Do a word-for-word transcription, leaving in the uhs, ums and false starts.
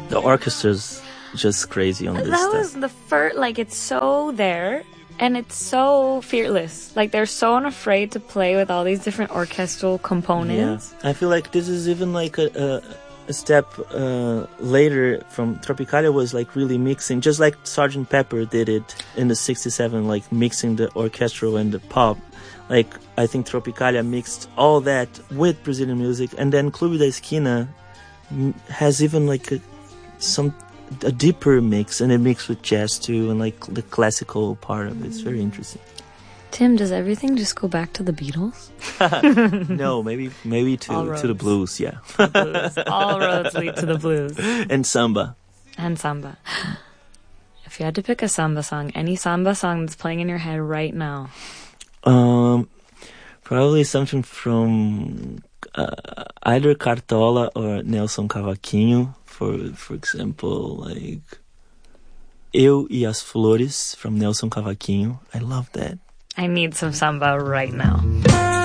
The orchestra's just crazy on this That stuff. was the first, like, it's so there, and it's so fearless. Like, they're so unafraid to play with all these different orchestral components. Yeah, I feel like this is even like a, a, a step uh, later from Tropicalia was like really mixing, just like Sergeant Pepper did it in the sixty-seven, like mixing the orchestral and the pop. Like, I think Tropicalia mixed all that with Brazilian music, and then Clube da Esquina has even like a, some a deeper mix, and it mixed with jazz too, and like the classical part of it. It's very interesting. Tim, does everything just go back to the Beatles? No, maybe maybe to to the blues, yeah. The blues. All roads lead to the blues. And samba. And samba. If you had to pick a samba song, any samba song that's playing in your head right now. Um, probably something from uh, either Cartola or Nelson Cavaquinho. For for example, like Eu e as Flores from Nelson Cavaquinho. I love that. I need some samba right now.